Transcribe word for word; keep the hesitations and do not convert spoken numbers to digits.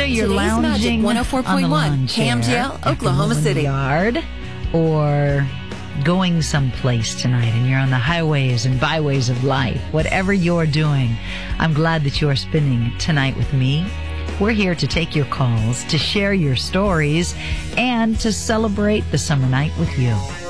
you're Today's lounging Magic one oh four point one, on the lawn K M G L, chair at the Oklahoma lawn City. Yard, or going someplace tonight and you're on the highways and byways of life, whatever you're doing, I'm glad that you're spending tonight with me. We're here to take your calls, to share your stories, and to celebrate the summer night with you.